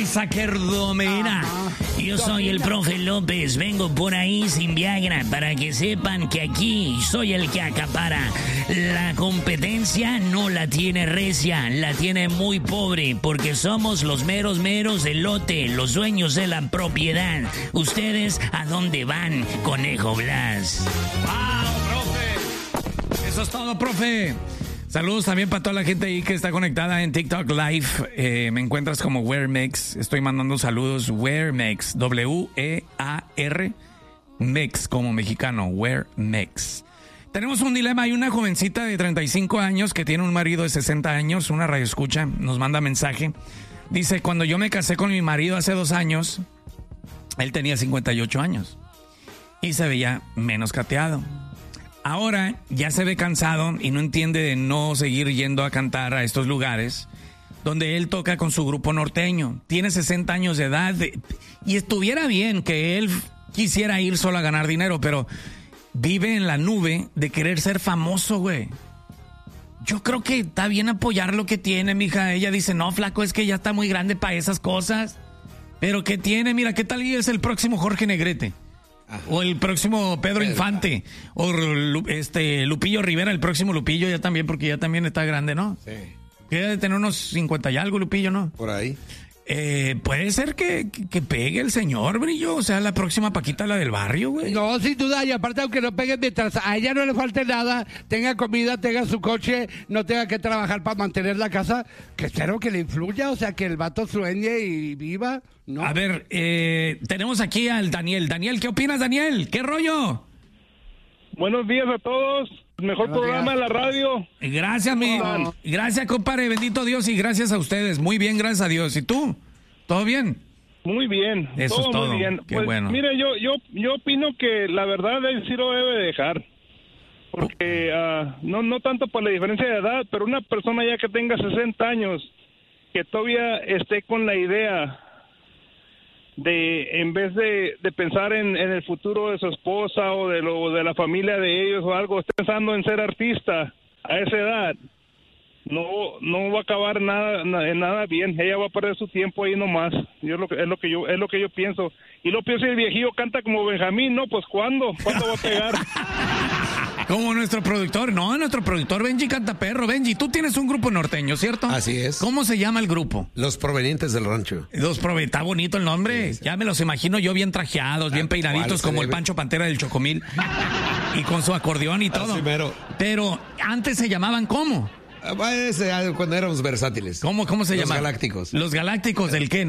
Sacerdomina. Yo soy el profe López, vengo por ahí sin Viagra para que sepan que aquí soy el que acapara. La competencia no la tiene recia, la tiene muy pobre porque somos los meros del lote, los dueños de la propiedad. ¿Ustedes a dónde van, Conejo Blas? ¡Wow, profe! Eso es todo, profe. Saludos también para toda la gente ahí que está conectada en TikTok Live. Me encuentras como Wearmex. Estoy mandando saludos. Wearmex. W-E-A-R. Mex, como mexicano. Wearmex. Tenemos un dilema. Hay una jovencita de 35 años que tiene un marido de 60 años. Una radioescucha nos manda mensaje. Dice, cuando yo me casé con mi marido hace 2 años, él tenía 58 años. Y se veía menos cateado. Ahora ya se ve cansado y no entiende de no seguir yendo a cantar a estos lugares donde él toca con su grupo norteño. Tiene 60 años de edad y estuviera bien que él quisiera ir solo a ganar dinero, pero vive en la nube de querer ser famoso, güey. Yo creo que está bien apoyar lo que tiene, mija. Ella dice, no, flaco, es que ya está muy grande para esas cosas. Pero ¿qué tiene? Mira, ¿qué tal y es el próximo Jorge Negrete? Ajá. O el próximo Pedro Infante. O Lupillo Rivera, el próximo Lupillo ya también, porque ya también está grande, ¿no? Sí. Que debe tener unos 50 y algo, Lupillo, ¿no? Por ahí. Puede ser que pegue el señor, Brillo. O sea, la próxima Paquita, la del barrio, güey. No, sin duda. Y aparte, aunque no pegue, mientras a ella no le falte nada, tenga comida, tenga su coche, no tenga que trabajar para mantener la casa, que espero que le influya, o sea, que el vato sueñe y viva, ¿no? A ver, tenemos aquí al Daniel. Daniel, ¿qué opinas, Daniel? ¿Qué rollo? Buenos días a todos. Mejor programa de la radio. Gracias, gracias, compadre. Bendito Dios y gracias a ustedes. Muy bien, gracias a Dios. ¿Y tú? ¿Todo bien? Muy bien. Eso todo es todo. Muy bien. Qué pues, bueno. Mire, yo opino que la verdad él sí lo debe dejar. Porque no tanto por la diferencia de edad, pero una persona ya que tenga 60 años, que todavía esté con la idea de, en vez de pensar en el futuro de su esposa o de la familia de ellos o algo, está pensando en ser artista a esa edad, no va a acabar nada bien. Ella va a perder su tiempo ahí nomás. Es lo que yo pienso. Y lo pienso, el viejillo canta como Benjamín, ¿no? Pues ¿cuándo va a pegar? Como nuestro productor, nuestro productor Benji canta perro. Benji, tú tienes un grupo norteño, ¿cierto? Así es. ¿Cómo se llama el grupo? Los Provenientes del Rancho. Está bonito el nombre. Sí. Ya me los imagino yo bien trajeados, bien peinaditos, como el Pancho Pantera del Chocomil. Y con su acordeón y todo. Pero antes se llamaban ¿cómo? Cuando éramos versátiles. ¿Cómo se llamaban? Los Galácticos. ¿Los Galácticos del qué?